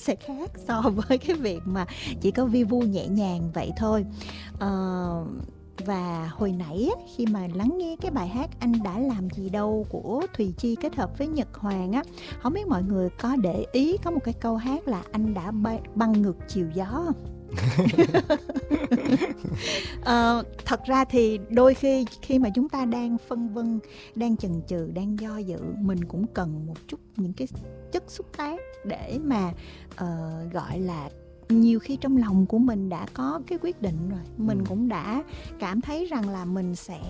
sẽ khác so với cái việc mà chỉ có vi vu nhẹ nhàng vậy thôi. Và hồi nãy khi mà lắng nghe cái bài hát Anh Đã Làm Gì Đâu của Thùy Chi kết hợp với Nhật Hoàng á, không biết mọi người có để ý có một cái câu hát là anh đã băng ngược chiều gió không? Thật ra thì đôi khi mà chúng ta đang phân vân, đang chần chừ, đang do dự, mình cũng cần một chút những cái chất xúc tác để mà gọi là nhiều khi trong lòng của mình đã có cái quyết định rồi, mình cũng đã cảm thấy rằng là mình sẽ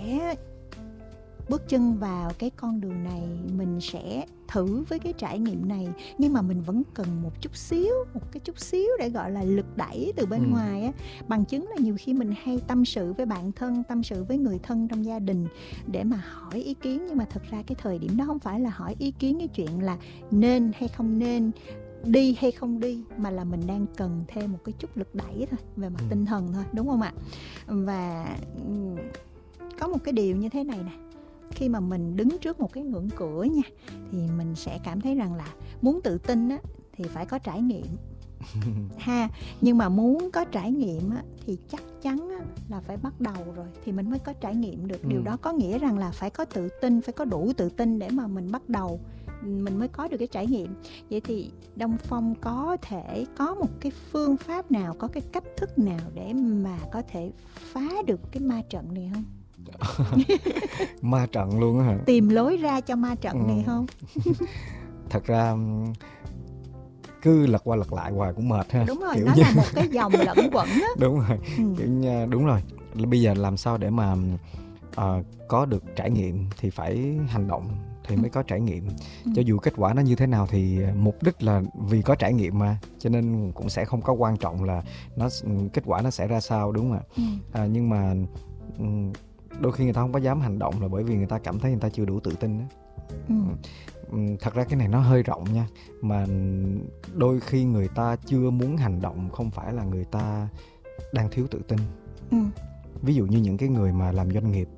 bước chân vào cái con đường này, mình sẽ thử với cái trải nghiệm này, nhưng mà mình vẫn cần một chút xíu để gọi là lực đẩy từ bên ngoài á. Bằng chứng là nhiều khi mình hay tâm sự với bạn thân, tâm sự với người thân trong gia đình để mà hỏi ý kiến, nhưng mà thật ra cái thời điểm đó không phải là hỏi ý kiến cái chuyện là nên hay không nên, đi hay không đi, mà là mình đang cần thêm một cái chút lực đẩy thôi, về mặt tinh thần thôi, đúng không ạ? Và có một cái điều như thế này nè, khi mà mình đứng trước một cái ngưỡng cửa nha, thì mình sẽ cảm thấy rằng là muốn tự tin á, thì phải có trải nghiệm ha. Nhưng mà muốn có trải nghiệm á, thì chắc chắn á, là phải bắt đầu rồi thì mình mới có trải nghiệm được. Điều đó có nghĩa rằng là phải có tự tin, phải có đủ tự tin để mà mình bắt đầu, mình mới có được cái trải nghiệm. Vậy thì Đông Phong có thể có một cái phương pháp nào, có cái cách thức nào để mà có thể phá được cái ma trận này không? Ma trận luôn á hả? Tìm lối ra cho ma trận này không? Thật ra cứ lật qua lật lại hoài cũng mệt ha. Đúng rồi, kiểu nó như... là một cái dòng lẫn quẩn á. Đúng rồi, kiểu như, đúng rồi. Bây giờ làm sao để mà có được trải nghiệm thì phải hành động thì mới có trải nghiệm. Cho dù kết quả nó như thế nào thì mục đích là vì có trải nghiệm mà, cho nên cũng sẽ không có quan trọng là kết quả nó sẽ ra sao, đúng không ạ? Nhưng mà đôi khi người ta không có dám hành động là bởi vì người ta cảm thấy người ta chưa đủ tự tin đó. Thật ra cái này nó hơi rộng nha, mà đôi khi người ta chưa muốn hành động không phải là người ta đang thiếu tự tin. Ví dụ như những cái người mà làm doanh nghiệp,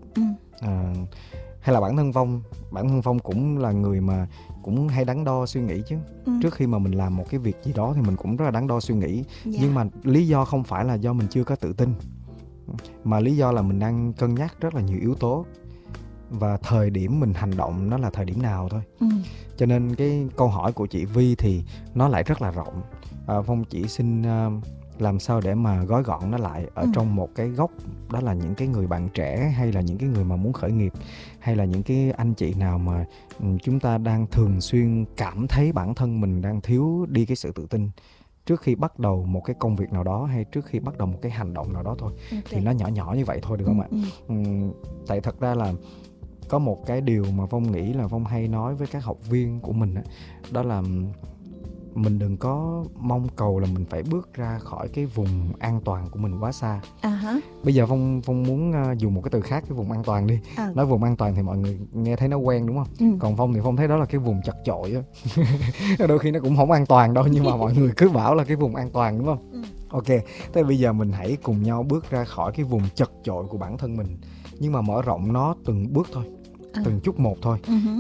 hay là bản thân Phong cũng là người mà cũng hay đắn đo suy nghĩ chứ. Trước khi mà mình làm một cái việc gì đó thì mình cũng rất là đắn đo suy nghĩ. Nhưng mà lý do không phải là do mình chưa có tự tin, mà lý do là mình đang cân nhắc rất là nhiều yếu tố, và thời điểm mình hành động nó là thời điểm nào thôi. Cho nên cái câu hỏi của chị Vi thì nó lại rất là rộng. Phong chỉ xin làm sao để mà gói gọn nó lại ở trong một cái góc, đó là những cái người bạn trẻ, hay là những cái người mà muốn khởi nghiệp, hay là những cái anh chị nào mà chúng ta đang thường xuyên cảm thấy bản thân mình đang thiếu đi cái sự tự tin trước khi bắt đầu một cái công việc nào đó, hay trước khi bắt đầu một cái hành động nào đó thôi. Thì nó nhỏ nhỏ như vậy thôi, được không ạ? Tại thật ra là có một cái điều mà Phong nghĩ là Phong hay nói với các học viên của mình đó là mình đừng có mong cầu là mình phải bước ra khỏi cái vùng an toàn của mình quá xa. Bây giờ Phong muốn dùng một cái từ khác, cái vùng an toàn đi. Nói vùng an toàn thì mọi người nghe thấy nó quen, đúng không? Còn Phong thì Phong thấy đó là cái vùng chật chội á. Đôi khi nó cũng không an toàn đâu, nhưng mà mọi người cứ bảo là cái vùng an toàn, đúng không? Ok, thế bây giờ mình hãy cùng nhau bước ra khỏi cái vùng chật chội của bản thân mình, nhưng mà mở rộng nó từng bước thôi, từng chút một thôi.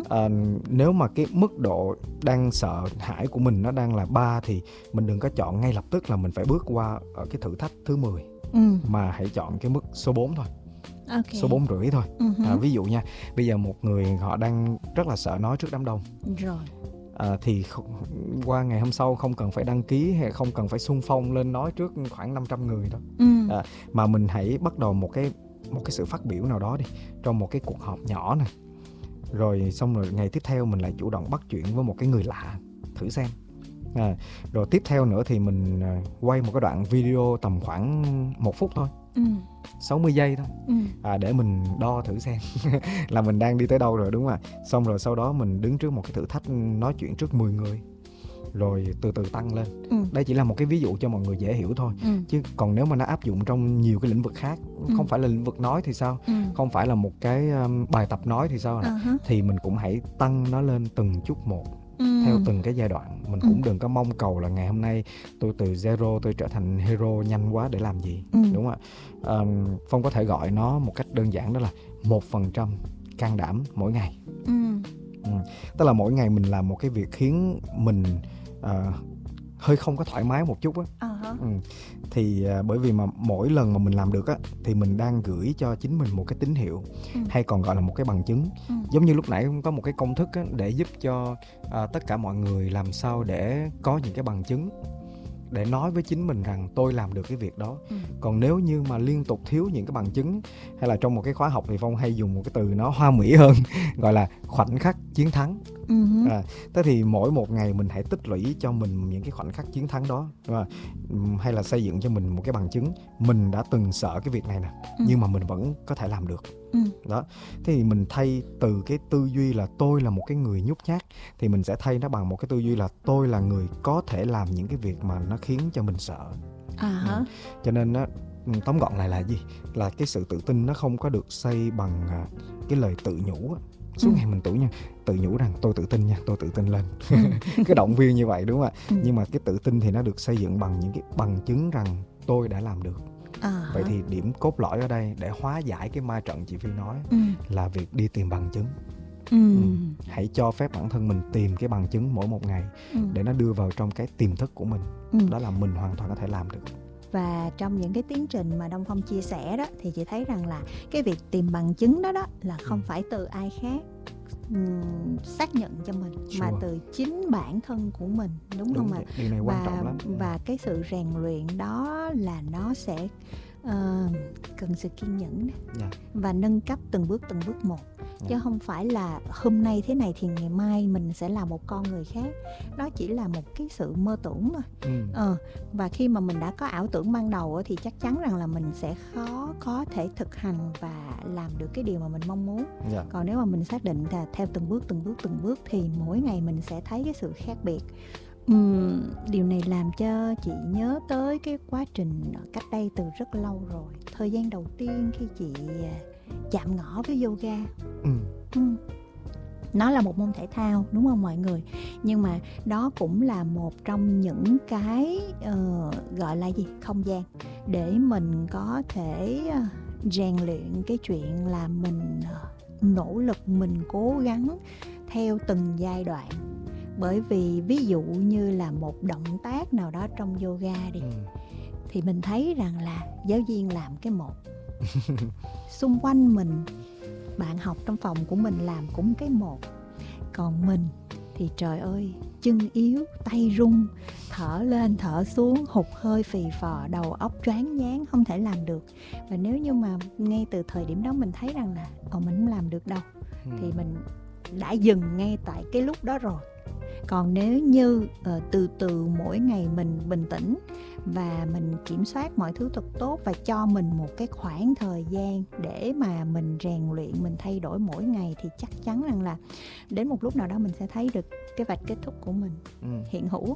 Nếu mà cái mức độ đang sợ hãi của mình nó đang là 3 thì mình đừng có chọn ngay lập tức là mình phải bước qua ở cái thử thách thứ 10, mà hãy chọn cái mức số 4 thôi. Số 4 rưỡi thôi. Ví dụ nha, bây giờ một người họ đang rất là sợ nói trước đám đông rồi, thì qua ngày hôm sau không cần phải đăng ký hay không cần phải xung phong lên nói trước khoảng 500 người đâu. Mà mình hãy bắt đầu một cái sự phát biểu nào đó đi, trong một cái cuộc họp nhỏ này. Rồi xong rồi ngày tiếp theo mình lại chủ động bắt chuyện với một cái người lạ thử xem. Rồi tiếp theo nữa thì mình quay một cái đoạn video tầm khoảng 1 phút thôi, 60 giây thôi, để mình đo thử xem là mình đang đi tới đâu rồi, đúng không ạ? Xong rồi sau đó mình đứng trước một cái thử thách nói chuyện trước 10 người, rồi từ từ tăng lên. Đây chỉ là một cái ví dụ cho mọi người dễ hiểu thôi. Chứ còn nếu mà nó áp dụng trong nhiều cái lĩnh vực khác, không phải là lĩnh vực nói thì sao? Không phải là một cái bài tập nói thì sao? Thì mình cũng hãy tăng nó lên từng chút một, theo từng cái giai đoạn. Mình cũng đừng có mong cầu là ngày hôm nay tôi từ zero tôi trở thành hero nhanh quá để làm gì, đúng không ạ? Phong có thể gọi nó một cách đơn giản, đó là 1% can đảm mỗi ngày. Tức là mỗi ngày mình làm một cái việc khiến mình hơi không có thoải mái một chút á. Thì bởi vì mà mỗi lần mà mình làm được á thì mình đang gửi cho chính mình một cái tín hiệu, hay còn gọi là một cái bằng chứng. Giống như lúc nãy có một cái công thức á, để giúp cho tất cả mọi người làm sao để có những cái bằng chứng để nói với chính mình rằng tôi làm được cái việc đó. Còn nếu như mà liên tục thiếu những cái bằng chứng, hay là trong một cái khóa học thì Phong hay dùng một cái từ nó hoa mỹ hơn gọi là khoảnh khắc chiến thắng. Thế thì mỗi một ngày mình hãy tích lũy cho mình những cái khoảnh khắc chiến thắng đó, hay là xây dựng cho mình một cái bằng chứng mình đã từng sợ cái việc này nè, nhưng mà mình vẫn có thể làm được. Đó. Thế thì mình thay từ cái tư duy là tôi là một cái người nhút nhát, thì mình sẽ thay nó bằng một cái tư duy là tôi là người có thể làm những cái việc mà nó khiến cho mình sợ. Cho nên á, tóm gọn lại là gì? Là cái sự tự tin nó không có được xây bằng cái lời tự nhủ á. Suốt ngày mình tự nhủ rằng tôi tự tin nha, tôi tự tin lên. Cái động viên như vậy, đúng không ạ? Nhưng mà cái tự tin thì nó được xây dựng bằng những cái bằng chứng rằng tôi đã làm được. Vậy thì điểm cốt lõi ở đây để hóa giải cái ma trận chị Phi nói là việc đi tìm bằng chứng. Hãy cho phép bản thân mình tìm cái bằng chứng mỗi một ngày để nó đưa vào trong cái tiềm thức của mình. Đó là mình hoàn toàn có thể làm được. Và trong những cái tiến trình mà Đông Phong chia sẻ đó, thì chị thấy rằng là cái việc tìm bằng chứng đó là không phải từ ai khác xác nhận cho mình, mà từ chính bản thân của mình, đúng không ạ? Điều này quan trọng lắm. Và cái sự rèn luyện đó là nó sẽ cần sự kiên nhẫn và nâng cấp từng bước một. Chứ không phải là hôm nay thế này thì ngày mai mình sẽ là một con người khác. Đó chỉ là một cái sự mơ tưởng thôi. Và khi mà mình đã có ảo tưởng ban đầu thì chắc chắn rằng là mình sẽ khó có thể thực hành và làm được cái điều mà mình mong muốn. Còn nếu mà mình xác định là theo từng bước thì mỗi ngày mình sẽ thấy cái sự khác biệt. Điều này làm cho chị nhớ tới cái quá trình cách đây từ rất lâu rồi. Thời gian đầu tiên khi chị chạm ngõ với yoga. Nó là một môn thể thao, đúng không mọi người? Nhưng mà đó cũng là một trong những cái gọi là gì? Không gian để mình có thể rèn luyện cái chuyện là mình nỗ lực, mình cố gắng theo từng giai đoạn. Bởi vì ví dụ như là một động tác nào đó trong yoga đi, thì mình thấy rằng là giáo viên làm cái một, xung quanh mình, bạn học trong phòng của mình làm cũng cái một. Còn mình thì trời ơi, chân yếu, tay run, thở lên thở xuống, hụt hơi phì phò, đầu óc choáng váng, không thể làm được. Và nếu như mà ngay từ thời điểm đó mình thấy rằng là mình không làm được đâu, thì mình đã dừng ngay tại cái lúc đó rồi. Còn nếu như từ từ mỗi ngày mình bình tĩnh và mình kiểm soát mọi thứ thật tốt, và cho mình một cái khoảng thời gian để mà mình rèn luyện, mình thay đổi mỗi ngày, thì chắc chắn rằng là đến một lúc nào đó mình sẽ thấy được cái vạch kết thúc của mình hiện hữu.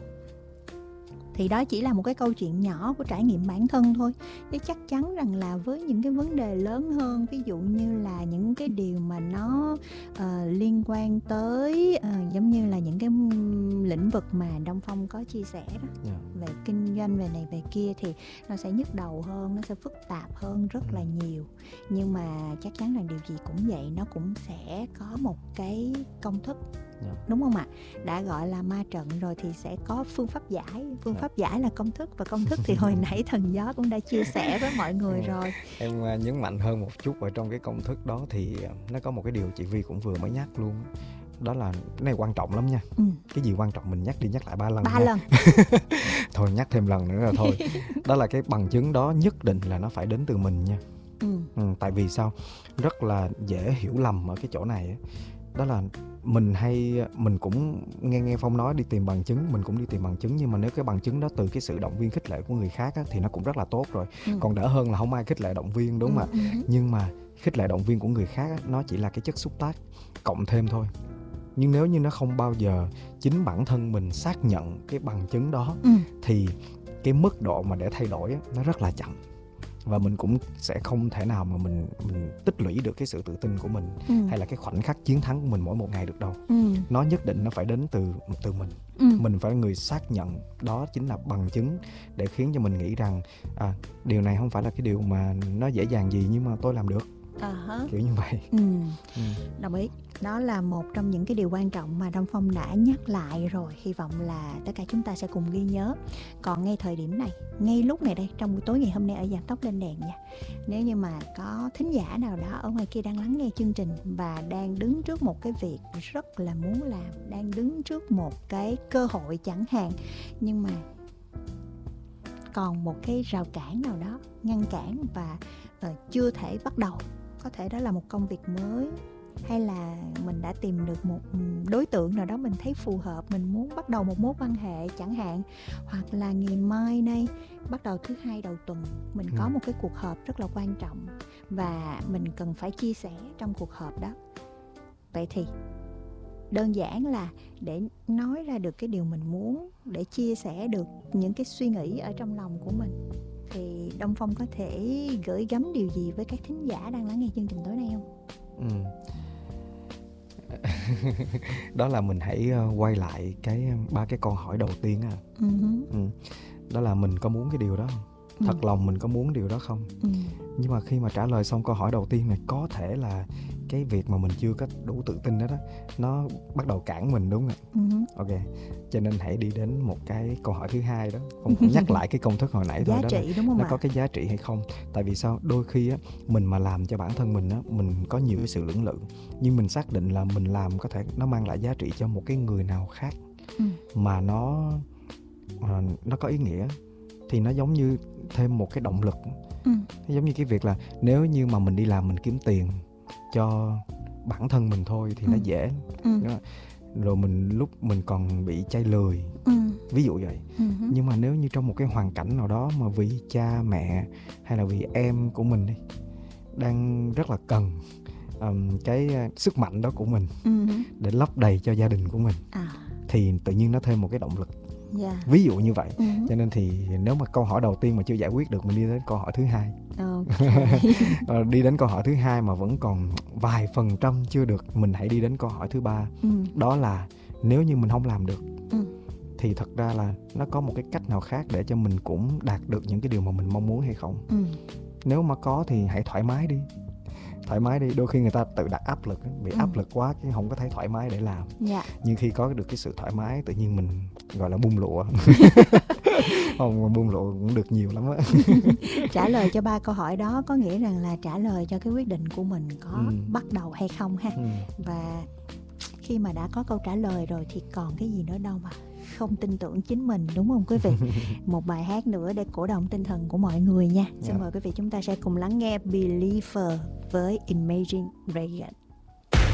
Thì đó chỉ là một cái câu chuyện nhỏ của trải nghiệm bản thân thôi. Chứ chắc chắn rằng là với những cái vấn đề lớn hơn, ví dụ như là những cái điều mà nó liên quan tới giống như là những cái lĩnh vực mà Đông Phong có chia sẻ đó, về kinh doanh, về này về kia, thì nó sẽ nhức đầu hơn, nó sẽ phức tạp hơn rất là nhiều. Nhưng mà chắc chắn rằng điều gì cũng vậy, nó cũng sẽ có một cái công thức. Đúng không ạ? Đã gọi là ma trận rồi thì sẽ có phương pháp giải. Phương pháp giải là công thức, và công thức thì hồi nãy Thần Gió cũng đã chia sẻ với mọi người rồi. Em nhấn mạnh hơn một chút ở trong cái công thức đó thì nó có một cái điều chị Vi cũng vừa mới nhắc luôn. Đó là cái này quan trọng lắm nha. Cái gì quan trọng mình nhắc đi nhắc lại 3 lần. 3 lần. Thôi nhắc thêm lần nữa là thôi. Đó là cái bằng chứng đó nhất định là nó phải đến từ mình nha. Tại vì sao? Rất là dễ hiểu lầm ở cái chỗ này ấy. Đó là mình cũng nghe Phong nói đi tìm bằng chứng, mình cũng đi tìm bằng chứng, nhưng mà nếu cái bằng chứng đó từ cái sự động viên khích lệ của người khác á, thì nó cũng rất là tốt rồi. Còn đỡ hơn là không ai khích lệ động viên, đúng không ạ? Nhưng mà khích lệ động viên của người khác á, nó chỉ là cái chất xúc tác cộng thêm thôi. Nhưng nếu như nó không bao giờ chính bản thân mình xác nhận cái bằng chứng đó thì cái mức độ mà để thay đổi á, nó rất là chậm. Và mình cũng sẽ không thể nào mà mình tích lũy được cái sự tự tin của mình hay là cái khoảnh khắc chiến thắng của mình mỗi một ngày được đâu. Nó nhất định nó phải đến từ mình. Mình phải là người xác nhận, đó chính là bằng chứng để khiến cho mình nghĩ rằng điều này không phải là cái điều mà nó dễ dàng gì, nhưng mà tôi làm được. Kiểu như vậy. Đồng ý. Đó là một trong những cái điều quan trọng mà Đông Phong đã nhắc lại rồi. Hy vọng là tất cả chúng ta sẽ cùng ghi nhớ. Còn ngay thời điểm này, ngay lúc này đây, trong buổi tối ngày hôm nay ở Giảm Tốc Lên Đèn nha, nếu như mà có thính giả nào đó ở ngoài kia đang lắng nghe chương trình và đang đứng trước một cái việc rất là muốn làm, đang đứng trước một cái cơ hội chẳng hạn, nhưng mà còn một cái rào cản nào đó ngăn cản và chưa thể bắt đầu. Có thể đó là một công việc mới, hay là mình đã tìm được một đối tượng nào đó mình thấy phù hợp, mình muốn bắt đầu một mối quan hệ chẳng hạn, hoặc là ngày mai đây, bắt đầu thứ hai đầu tuần, mình có một cái cuộc họp rất là quan trọng và mình cần phải chia sẻ trong cuộc họp đó. Vậy thì đơn giản là để nói ra được cái điều mình muốn, để chia sẻ được những cái suy nghĩ ở trong lòng của mình, thì Đông Phong có thể gửi gắm điều gì với các thính giả đang lắng nghe chương trình tối nay không? Đó là mình hãy quay lại ba cái câu hỏi đầu tiên á. Đó là mình có muốn cái điều đó không? Thật lòng mình có muốn điều đó không? Nhưng mà khi mà trả lời xong câu hỏi đầu tiên này, có thể là cái việc mà mình chưa có đủ tự tin đó nó bắt đầu cản mình, đúng không ạ? Ok, cho nên hãy đi đến một cái câu hỏi thứ hai đó. Không nhắc lại cái công thức hồi nãy thôi, giá đó trị, đúng không nó ạ? có cái giá trị hay không? Tại vì sao? Đôi khi á, mình mà làm cho bản thân mình á, mình có nhiều cái sự lưỡng lự, nhưng mình xác định là mình làm có thể nó mang lại giá trị cho một cái người nào khác mà nó có ý nghĩa, thì nó giống như thêm một cái động lực. Giống như cái việc là nếu như mà mình đi làm mình kiếm tiền cho bản thân mình thôi thì nó dễ. Rồi lúc mình còn bị chai lười, ví dụ vậy. Nhưng mà nếu như trong một cái hoàn cảnh nào đó mà vì cha mẹ hay là vì em của mình đi đang rất là cần cái sức mạnh đó của mình để lấp đầy cho gia đình của mình, thì tự nhiên nó thêm một cái động lực. Ví dụ như vậy. Cho nên thì nếu mà câu hỏi đầu tiên mà chưa giải quyết được, mình đi đến câu hỏi thứ hai. Đi đến câu hỏi thứ hai mà vẫn còn vài % chưa được, mình hãy đi đến câu hỏi thứ ba. Đó là nếu như mình không làm được thì thật ra là nó có một cái cách nào khác để cho mình cũng đạt được những cái điều mà mình mong muốn hay không? Nếu mà có thì hãy thoải mái đi. Thoải mái đi. Đôi khi người ta tự đặt áp lực, bị áp lực quá cái không có thấy thoải mái để làm. Nhưng khi có được cái sự thoải mái, tự nhiên mình gọi là bung lụa. Không, bung lụa cũng được nhiều lắm á. Trả lời cho 3 câu hỏi đó có nghĩa rằng là trả lời cho cái quyết định của mình có bắt đầu hay không ha. Và khi mà đã có câu trả lời rồi thì còn cái gì nữa đâu mà không tin tưởng chính mình, đúng không quý vị? Một bài hát nữa để cổ động tinh thần của mọi người nha. Xin mời quý vị chúng ta sẽ cùng lắng nghe Believer với Imagine Dragons.